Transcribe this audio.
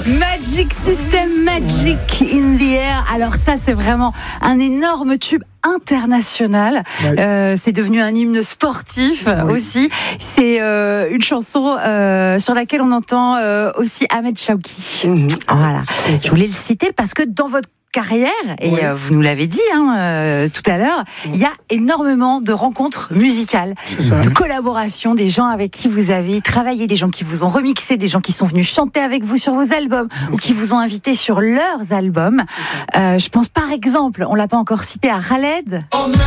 Magic System, Magic in the Air. Alors ça, c'est vraiment un énorme tube international. C'est devenu un hymne sportif aussi. C'est une chanson sur laquelle on entend aussi Ahmed Shawki. Voilà. Je voulais le citer parce que dans votre carrière, et vous nous l'avez dit tout à l'heure, il y a énormément de rencontres musicales, de collaborations, des gens avec qui vous avez travaillé, des gens qui vous ont remixé, des gens qui sont venus chanter avec vous sur vos albums ou qui vous ont invité sur leurs albums. Je pense par exemple, on l'a pas encore cité, à Khaled.